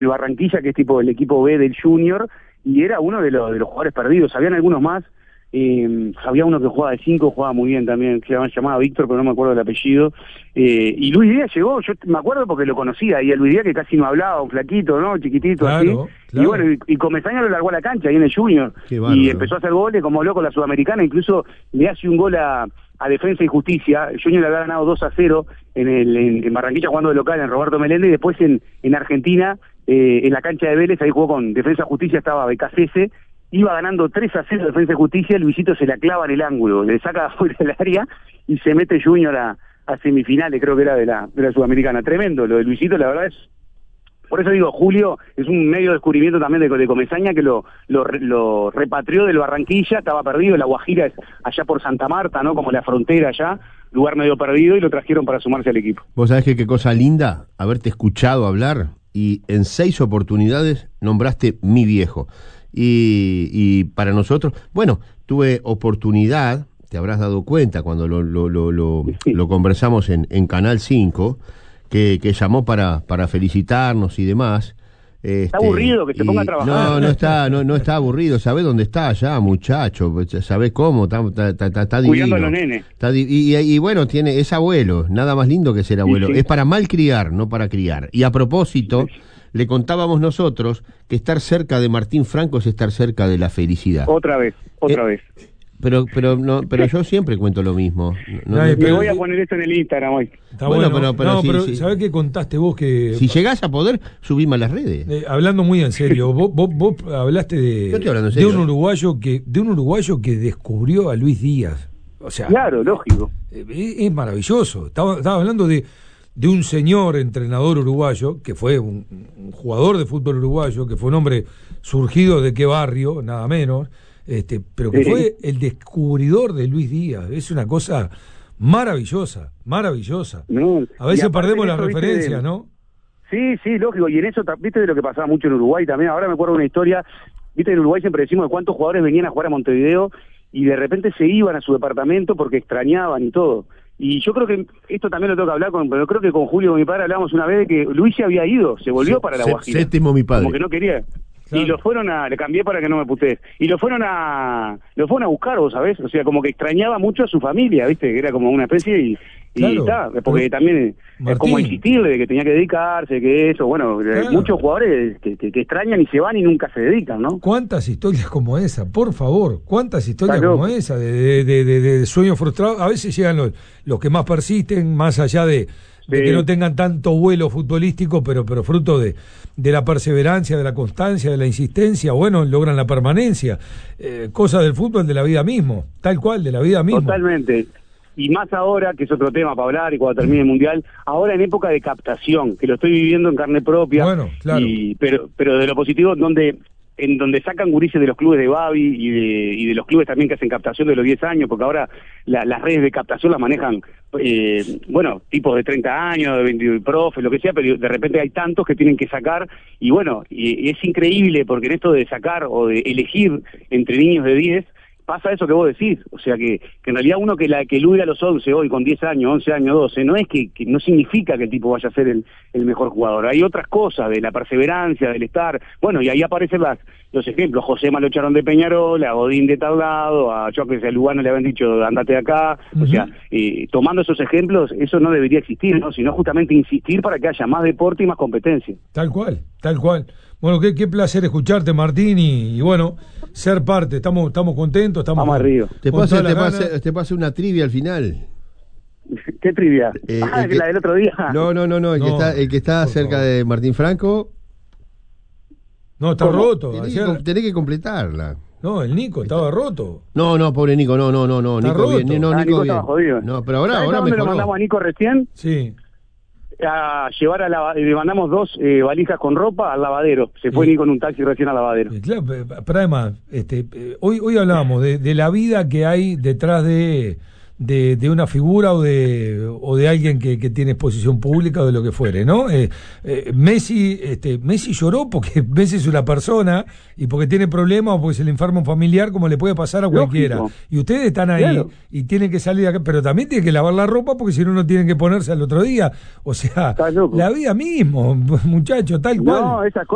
Barranquilla, que es tipo el equipo B del Junior, y era uno de los jugadores perdidos. Habían algunos más, había uno que jugaba de 5, jugaba muy bien también, se llamaba Víctor, pero no me acuerdo el apellido, y Luis Díaz llegó, yo me acuerdo porque lo conocía, y a Luis Díaz que casi no hablaba, un flaquito, ¿no? Chiquitito, claro, así, claro. y bueno, y Comesaña lo largó a la cancha ahí en el Junior, y empezó a hacer goles como loco la Sudamericana, incluso le hace un gol a Defensa y Justicia. El Junior le había ganado 2-0 en Barranquilla jugando de local en Roberto Meléndez, y después en Argentina, en la cancha de Vélez, ahí jugó con Defensa y Justicia, estaba BKCS, iba ganando 3-0 Defensa y Justicia, Luisito se la clava en el ángulo, le saca afuera del área y se mete Junior a semifinales, creo que era de la Sudamericana. Tremendo lo de Luisito, la verdad es. Por eso digo, Julio es un medio descubrimiento también de Comesaña, que lo repatrió del Barranquilla, estaba perdido, La Guajira es allá por Santa Marta, ¿no? Como la frontera allá, lugar medio perdido, y lo trajeron para sumarse al equipo. Vos sabés que qué cosa linda, haberte escuchado hablar, y en 6 oportunidades nombraste mi viejo. Y para nosotros, bueno, tuve oportunidad, te habrás dado cuenta cuando lo conversamos en Canal 5, que llamó para felicitarnos y demás. Está aburrido que se ponga a trabajar. No está aburrido. ¿Sabés dónde está ya, muchacho? ¿Sabés cómo? Está divino. Cuidando a los nenes. Y bueno, es abuelo, nada más lindo que ser abuelo. Sí. Es para malcriar, no para criar. Y a propósito, le contábamos nosotros que estar cerca de Martín Franco es estar cerca de la felicidad. Otra vez. Pero yo siempre cuento lo mismo. Me voy a poner esto en el Instagram hoy. Está bueno, pero sí. ¿sabés qué contaste vos? Que si llegás a poder, subime a las redes. Hablando muy en serio, vos hablaste de un uruguayo que descubrió a Luis Díaz. O sea, claro, lógico. Es maravilloso. Estaba hablando de un señor entrenador uruguayo, que fue un jugador de fútbol uruguayo, que fue un hombre surgido de qué barrio, nada menos, pero que fue el descubridor de Luis Díaz. Es una cosa maravillosa. No, a veces perdemos las referencias, ¿no? Sí, lógico, y en eso, viste de lo que pasaba mucho en Uruguay también. Ahora me acuerdo de una historia, viste, en Uruguay siempre decimos de cuántos jugadores venían a jugar a Montevideo y de repente se iban a su departamento porque extrañaban y todo. Y yo creo que esto también lo tengo que hablar pero creo que con Julio, mi padre, hablábamos una vez de que Luis se había ido, se volvió para La Guajira. Séptimo mi padre. Como que no quería. Claro. Y lo fueron le cambié para que no me putees, y lo fueron a buscar, vos sabés, o sea, como que extrañaba mucho a su familia, viste, que era como una especie claro, está, porque también es como insistirle de que tenía que dedicarse, que eso, bueno, claro. Muchos jugadores que extrañan y se van y nunca se dedican, ¿no? ¿Cuántas historias como esa? Por favor, ¿cuántas historias como esa de sueños frustrados? A veces llegan los que más persisten, más allá de que no tengan tanto vuelo futbolístico, pero fruto de la perseverancia, de la constancia, de la insistencia, bueno, logran la permanencia. Cosas del fútbol, de la vida mismo, tal cual, de la vida misma. Totalmente. Y más ahora, que es otro tema para hablar y cuando termine el Mundial, ahora en época de captación, que lo estoy viviendo en carne propia, bueno, claro. Pero de lo positivo, en donde sacan gurises de los clubes de Babi y de los clubes también que hacen captación de los 10 años, porque ahora las redes de captación las manejan, tipos de 30 años, de 20 profes, lo que sea, pero de repente hay tantos que tienen que sacar, y bueno, y es increíble, porque en esto de sacar o de elegir entre niños de 10, pasa eso que vos decís, o sea que en realidad uno que elude a los 11 hoy con 10 años, 11 años, 12, no es que no significa que el tipo vaya a ser el mejor jugador. Hay otras cosas de la perseverancia, del estar, bueno, y ahí aparecen los ejemplos. José lo echaron de Peñarol, a Godín de tal lado, a Choques de Lugano le habían dicho andate de acá, o sea, tomando esos ejemplos, eso no debería existir, ¿no? Sino justamente insistir para que haya más deporte y más competencia. Tal cual. Bueno, qué placer escucharte, Martín, y bueno, ser parte. Estamos contentos, vamos arriba. Te pase una trivia al final. ¿Qué trivia? La del otro día. No, el que está cerca de Martín Franco. No, está roto. Tenés que completarla. No, el Nico estaba roto. No, pobre Nico, no. Está Nico roto. bien. Nico estaba jodido. No, pero ahora mejoró. ¿Lo mandamos a Nico recién? Sí. A llevar le mandamos 2 valijas con ropa al lavadero. Se fue Nico en un taxi recién al lavadero. Claro, pero además, hoy hablábamos de la vida que hay detrás de una figura o de alguien que tiene exposición pública o de lo que fuere, ¿no? Messi lloró porque Messi es una persona y porque tiene problemas o porque se le enferma un familiar, como le puede pasar a cualquiera. Lógico. Y ustedes están ahí, claro, y tienen que salir de acá, pero también tienen que lavar la ropa porque si no, no tienen que ponerse al otro día. O sea, la vida mismo, muchacho, tal cual. No, esas cosas